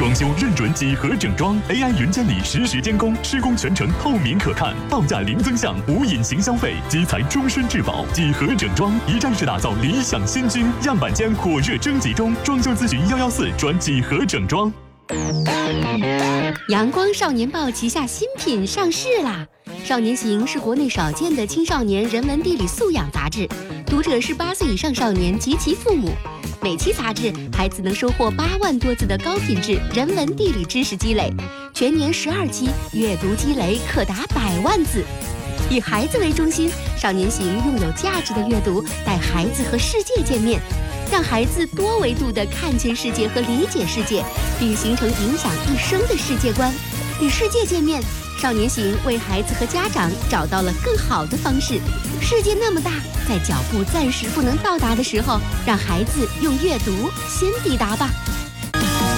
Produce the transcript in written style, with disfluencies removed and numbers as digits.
装修认准几何整装 ，AI 云监理实时监工，施工全程透明可看，报价零增项，无隐形消费，基材终身质保。几何整装一站式打造理想新居，样板间火热征集中，装修咨询114转几何整装。 阳光少年报旗下新品上市啦！少年行是国内少见的青少年人文地理素养杂志，读者是8岁以上少年及其父母。每期杂志，孩子能收获8万多字的高品质人文地理知识积累，全年12期，阅读积累可达100万字。以孩子为中心，少年行用有价值的阅读带孩子和世界见面，让孩子多维度地看见世界和理解世界，并形成影响一生的世界观。与世界见面，少年行为孩子和家长找到了更好的方式。世界那么大，在脚步暂时不能到达的时候，让孩子用阅读先抵达吧。